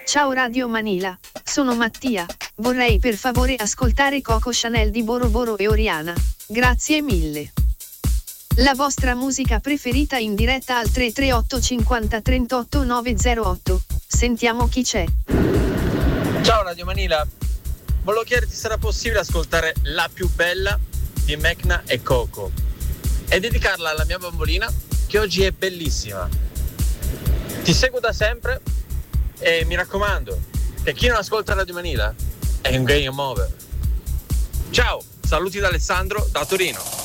Ciao Radio Manila, sono Mattia, vorrei per favore ascoltare Coco Chanel di Boro Boro e Oriana, grazie mille. La vostra musica preferita in diretta al 338 50 38 908, sentiamo chi c'è. Ciao Radio Manila, volevo chiederti se sarà possibile ascoltare La più bella di Mecna e Coco e dedicarla alla mia bambolina che oggi è bellissima. Ti seguo da sempre e mi raccomando che chi non ascolta Radio Manila è un game over. Ciao, saluti da Alessandro da Torino.